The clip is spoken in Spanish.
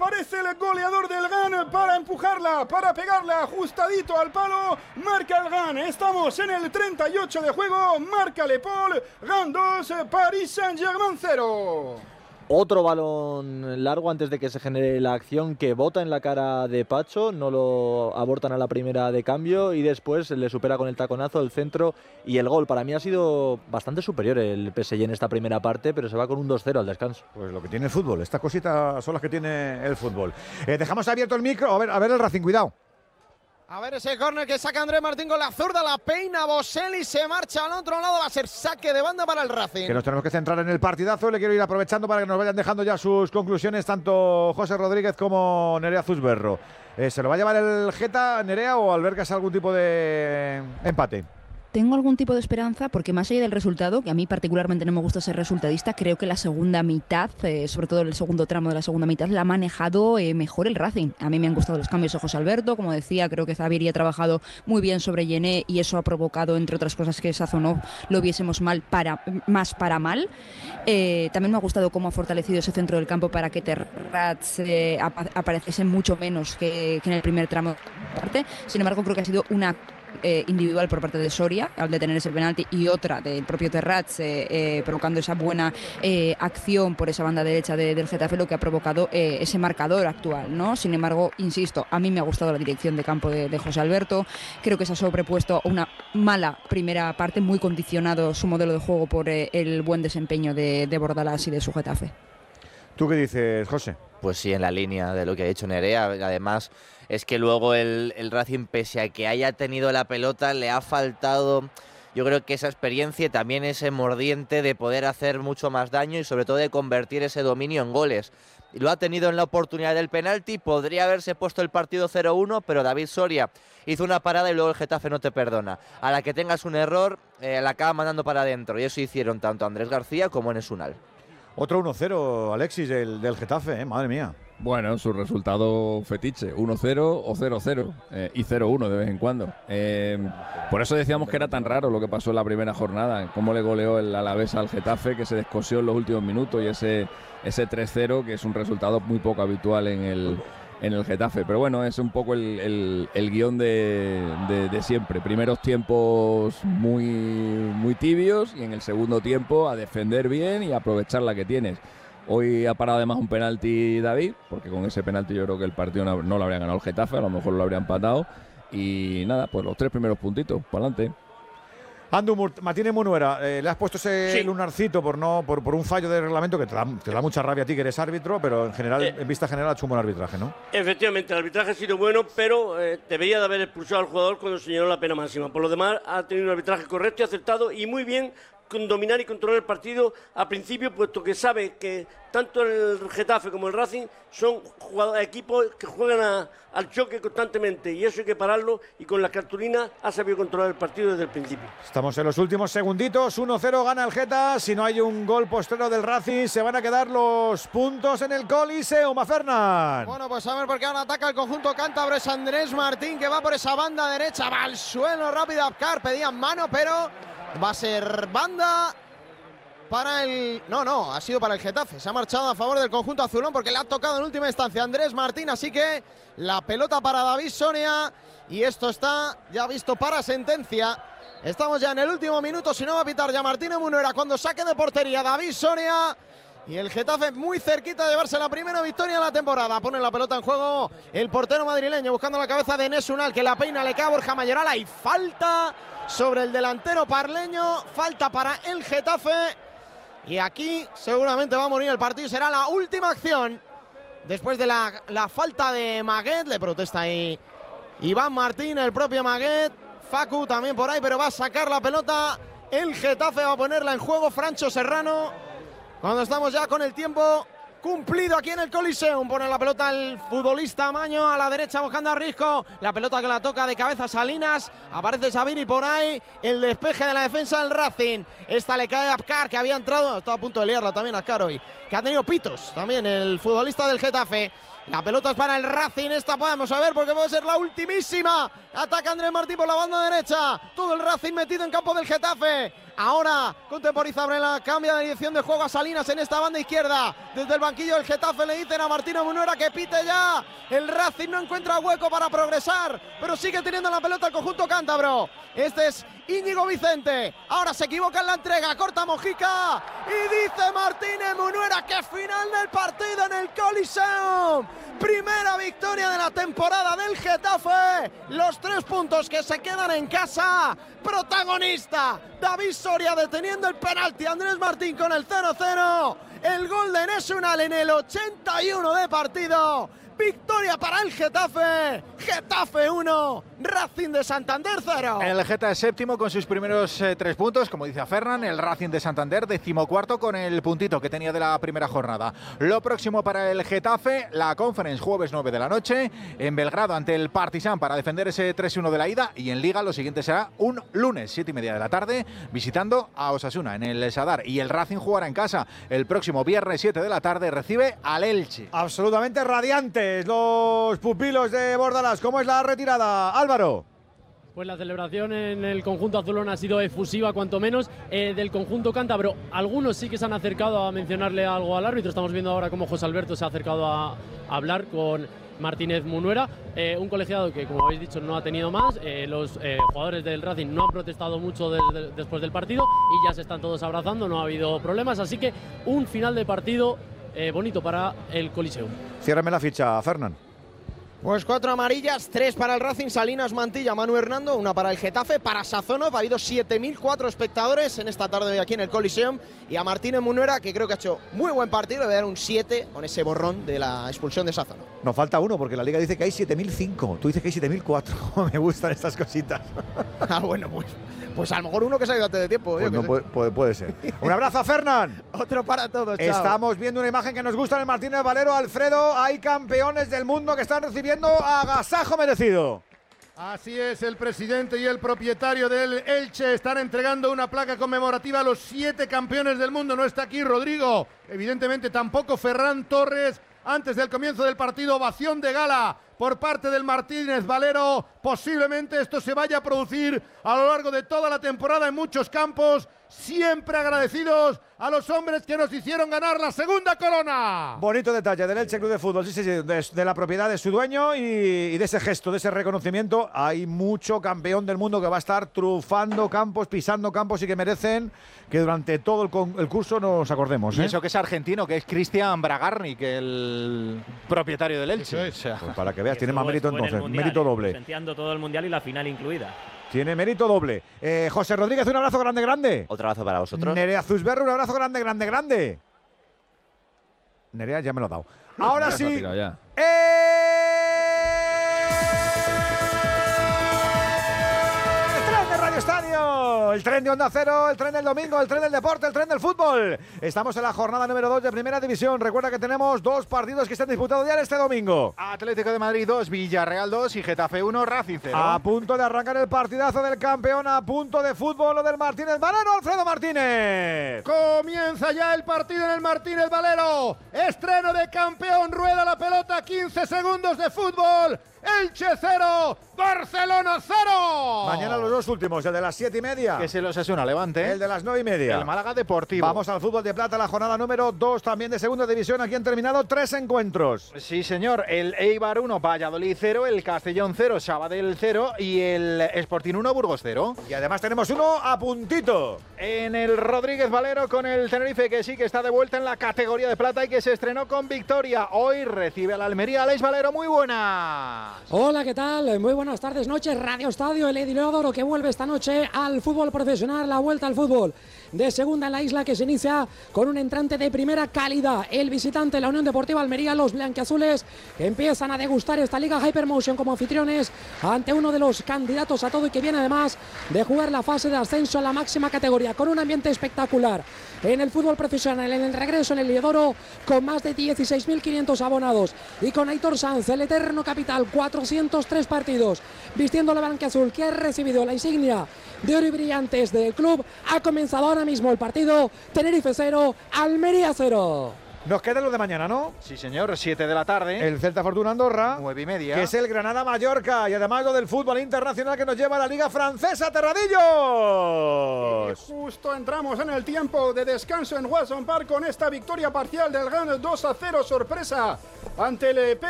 aparece el goleador del GAN para empujarla, para pegarla ajustadito al palo. Marca el GAN, estamos en el 38 de juego. Marca Le Paul, GAN 2, Paris Saint-Germain 0. Otro balón largo antes de que se genere la acción que bota en la cara de Pacho, no lo abortan a la primera de cambio y después le supera con el taconazo el centro y el gol. Para mí ha sido bastante superior el PSG en esta primera parte, pero se va con un 2-0 al descanso. Pues lo que tiene el fútbol, estas cositas son las que tiene el fútbol. Dejamos abierto el micro, a ver el Racing, cuidado. A ver ese córner que saca Andrés Martín con la zurda, la peina Boselli, se marcha al otro lado, va a ser saque de banda para el Racing. Que nos tenemos que centrar en el partidazo, le quiero ir aprovechando para que nos vayan dejando ya sus conclusiones tanto José Rodríguez como Nerea Zusberro. ¿Se lo va a llevar el Geta, Nerea, o albergas algún tipo de empate? Tengo algún tipo de esperanza porque más allá del resultado, que a mí particularmente no me gusta ser resultadista, creo que la segunda mitad, sobre todo el segundo tramo de la segunda mitad, la ha manejado mejor el Racing. A mí me han gustado los cambios de José Alberto, como decía, creo que Xavier ha trabajado muy bien sobre Yené y eso ha provocado, entre otras cosas, que Sazonov lo viésemos más para mal. También me ha gustado cómo ha fortalecido ese centro del campo para que Terrats apareciese mucho menos que en el primer tramo de parte. Sin embargo, creo que ha sido una individual por parte de Soria al detener ese penalti y otra del propio Terrats provocando esa buena acción por esa banda derecha del Getafe, lo que ha provocado ese marcador actual, ¿no? Sin embargo, insisto, a mí me ha gustado la dirección de campo de José Alberto. Creo que se ha sobrepuesto una mala primera parte, muy condicionado su modelo de juego por el buen desempeño de Bordalás y de su Getafe. ¿Tú qué dices, José? Pues sí, en la línea de lo que ha dicho Nerea. Además, es que luego el Racing, pese a que haya tenido la pelota, le ha faltado, yo creo que esa experiencia y también ese mordiente de poder hacer mucho más daño y sobre todo de convertir ese dominio en goles. Lo ha tenido en la oportunidad del penalti, podría haberse puesto el partido 0-1, pero David Soria hizo una parada y luego el Getafe no te perdona. A la que tengas un error, la acaba mandando para adentro, y eso hicieron tanto Andrés García como Enes Unal. Otro 1-0, Alexis, del Getafe, madre mía. Bueno, su resultado fetiche, 1-0 o 0-0 y 0-1 de vez en cuando. Por eso decíamos que era tan raro lo que pasó en la primera jornada, cómo le goleó el Alavés al Getafe, que se descosió en los últimos minutos, y ese 3-0, que es un resultado muy poco habitual en el Getafe. Pero bueno, es un poco el guión de siempre. Primeros tiempos muy tibios y en el segundo tiempo a defender bien y a aprovechar la que tienes. Hoy ha parado además un penalti David, porque con ese penalti yo creo que el partido no lo habría ganado el Getafe, a lo mejor lo habría empatado. Y nada, pues los 3 primeros puntitos, para adelante. Andu Martínez Munuera, le has puesto ese lunarcito por un fallo de reglamento que te da mucha rabia a ti, que eres árbitro, pero en general, en vista general, ha hecho un buen arbitraje, ¿no? Efectivamente, el arbitraje ha sido bueno, pero debería de haber expulsado al jugador cuando señaló la pena máxima. Por lo demás, ha tenido un arbitraje correcto y acertado y muy bien con dominar y controlar el partido a principio, puesto que sabe que tanto el Getafe como el Racing son equipos que juegan al choque constantemente, y eso hay que pararlo, y con la cartulina ha sabido controlar el partido desde el principio. Estamos en los últimos segunditos, 1-0 gana el Geta. Si no hay un gol postrero del Racing, se van a quedar los puntos en el Coliseum, Fernán. Bueno, pues a ver, porque ahora ataca el conjunto cántabro, es Andrés Martín, que va por esa banda derecha, va al suelo rápido Abkar, pedían mano, pero va a ser banda para el... No, ha sido para el Getafe. Se ha marchado a favor del conjunto azulón porque le ha tocado en última instancia Andrés Martín. Así que la pelota para David Soria. Y esto está ya visto para sentencia. Estamos ya en el último minuto. Si no va a pitar ya Martínez Munuera cuando saque de portería David Soria. Y el Getafe muy cerquita de llevarse la primera victoria de la temporada. Pone la pelota en juego el portero madrileño buscando la cabeza de Enes Unal, que la peina, le cae a Borja Mayoral. Y falta sobre el delantero parleño. Falta para el Getafe. Y aquí seguramente va a morir el partido. Será la última acción después de la falta de Maguet. Le protesta ahí Iván Martín, el propio Maguet. Facu también por ahí, pero va a sacar la pelota el Getafe, va a ponerla en juego Francho Serrano. Cuando estamos ya con el tiempo cumplido aquí en el Coliseum, pone la pelota el futbolista Maño a la derecha buscando a Risco, la pelota que la toca de cabeza Salinas, aparece Xavier por ahí, el despeje de la defensa del Racing, esta le cae a Abkar, que había entrado, estaba a punto de liarla también Abkar hoy, que ha tenido pitos también el futbolista del Getafe. La pelota es para el Racing, esta podemos ver porque puede ser la ultimísima. Ataca Andrés Martín por la banda derecha, todo el Racing metido en campo del Getafe. Ahora contemporiza Brela, cambia de dirección de juego a Salinas en esta banda izquierda, desde el banquillo del Getafe le dicen a Martínez Munuera que pite ya. El Racing no encuentra hueco para progresar, pero sigue teniendo la pelota el conjunto cántabro. Este es Íñigo Vicente. Ahora se equivoca en la entrega, corta Mojica y dice Martínez Munuera que final del partido en el Coliseum. Primera victoria de la temporada del Getafe. Los 3 puntos que se quedan en casa. Protagonista David Soria deteniendo el penalti. Andrés Martín con el 0-0. El gol de Enes Unal en el 81 de partido. Victoria para el Getafe. Getafe 1, Racing de Santander 0. El Geta es séptimo con sus primeros 3 puntos, como dice Fernan. El Racing de Santander 14º con el puntito que tenía de la primera jornada. Lo próximo para el Getafe, la Conference, jueves 9 de la noche, en Belgrado ante el Partizan para defender ese 3-1 de la ida. Y en Liga lo siguiente será un lunes, 7:30 de la tarde, visitando a Osasuna en el Sadar. Y el Racing jugará en casa el próximo viernes 7 de la tarde, recibe al Elche. Absolutamente radiantes los pupilos de Bordalás. ¿Cómo es la retirada, Álvaro? Pues la celebración en el conjunto azulón ha sido efusiva, cuanto menos, del conjunto cántabro. Algunos sí que se han acercado a mencionarle algo al árbitro. Estamos viendo ahora cómo José Alberto se ha acercado a hablar con Martínez Munuera, un colegiado que, como habéis dicho, no ha tenido más. Los jugadores del Racing no han protestado mucho después del partido y ya se están todos abrazando, no ha habido problemas. Así que un final de partido bonito para el Coliseum. Ciérrame la ficha, Fernán. Pues 4 amarillas, 3 para el Racing, Salinas, Mantilla, Manu Hernando, 1 para el Getafe, para Sazonov. Ha habido 7.004 espectadores en esta tarde aquí en el Coliseum. Y a Martínez Munuera, que creo que ha hecho muy buen partido, le voy a dar un 7 con ese borrón de la expulsión de Sazonov. Nos falta uno porque la Liga dice que hay 7.005. Tú dices que hay 7.004. Me gustan estas cositas. Ah, bueno, pues a lo mejor uno que se ha ido antes de tiempo. Pues no, puede ser. Un abrazo a Fernán. Otro para todos, chao. Estamos viendo una imagen que nos gusta en el Martínez Valero. Alfredo, hay campeones del mundo que están recibiendo agasajo merecido. Así es, el presidente y el propietario del Elche están entregando una placa conmemorativa a los 7 campeones del mundo. No está aquí Rodrigo, evidentemente tampoco Ferran Torres. Antes del comienzo del partido, ovación de gala por parte del Martínez Valero. Posiblemente esto se vaya a producir a lo largo de toda la temporada en muchos campos. Siempre agradecidos a los hombres que nos hicieron ganar la segunda corona. Bonito detalle del Elche Club de Fútbol, sí, de la propiedad de su dueño y de ese gesto, de ese reconocimiento. Hay mucho campeón del mundo que va a estar trufando campos, pisando campos y que merecen que durante todo el curso nos acordemos. Y eso que es argentino, que es Cristian Bragarni, que el propietario del Elche. O sea, pues para que veas, tiene más mérito entonces, mérito doble. Sentenciando todo el mundial y la final incluida. Tiene mérito doble. José Rodríguez, un abrazo grande. Otro abrazo para vosotros. Nerea Zuzberro, un abrazo grande. Nerea ya me lo ha dado. Ahora sí. Estadio, el tren de Onda Cero, el tren del domingo, el tren del deporte, el tren del fútbol. Estamos en la jornada número 2 de Primera División. Recuerda que tenemos 2 partidos que se han disputado ya este domingo. Atlético de Madrid 2, Villarreal 2 y Getafe 1, Racing 0. A punto de arrancar el partidazo del campeón, a punto de fútbol lo del Martínez Valero, Alfredo Martínez. Comienza ya el partido en el Martínez Valero. Estreno de campeón, rueda la pelota, 15 segundos de fútbol. Elche 0, Barcelona 0. Mañana los 2 últimos, el de las 7:30. Que se los Osasuna Levante. El de las 9:30. El Málaga Deportivo. Vamos al fútbol de plata, la jornada número 2 también de segunda división. Aquí han terminado 3 encuentros. Sí, señor. El Eibar 1, Valladolid 0, el Castellón 0, Sabadell 0 y el Sporting 1, Burgos 0. Y además tenemos uno a puntito. En el Rodríguez Valero con el Tenerife, que sí que está de vuelta en la categoría de plata y que se estrenó con victoria. Hoy recibe al Almería. Aleix Valero, muy buena. Hola, ¿qué tal? Muy buenas tardes, noches. Radio Estadio, el Edileodoro, que vuelve esta noche al fútbol profesional, la vuelta al fútbol de segunda en la isla, que se inicia con un entrante de primera calidad. El visitante, la Unión Deportiva Almería, los blanquiazules, que empiezan a degustar esta Liga Hypermotion como anfitriones ante uno de los candidatos a todo y que viene además de jugar la fase de ascenso a la máxima categoría, con un ambiente espectacular en el fútbol profesional, en el regreso en el Edileodoro, con más de 16.500 abonados y con Aitor Sanz, el eterno capital, 403 partidos vistiendo la blanquiazul, que ha recibido la insignia de oro y brillantes del club. Ha comenzado ahora mismo el partido. Tenerife 0, Almería 0. Nos queda lo de mañana, ¿no? Sí, señor, 7 de la tarde. El Celta Fortuna Andorra. 9:30. Que es el Granada Mallorca. Y además lo del fútbol internacional que nos lleva a la Liga Francesa, Terradillos. Y justo entramos en el tiempo de descanso en Watson Park con esta victoria parcial del Rennes 2-0, sorpresa ante el